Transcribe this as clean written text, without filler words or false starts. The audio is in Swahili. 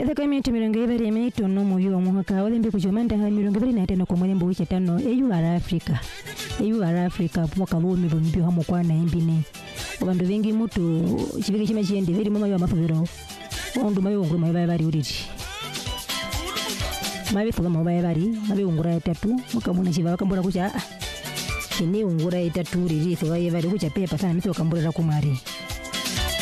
Eda kama mirongo ibiri emito no muyo omwaka olembe kujomanda ha mirongo ibiri na tano kwa mwembo w'ekitano EUR Africa mwaka lumi bumbyo hamo kwa na embine abantu bengi mutu kibike kima kiende biri mama yo amafubiro ondu mayo nguru mayo bari uriti mabe fuga mayo bari mabe ngura 3 mwaka muna kiba bakambura kucha kene ngura 3 riri fuga bari kucha pepa sana mito kambura kumari